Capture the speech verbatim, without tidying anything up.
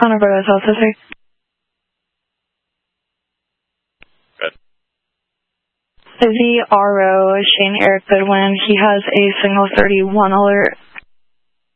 Connor Brothers, also three. Good. Izzy R O, Shane Eric Goodwin. He has a signal thirty-one alert.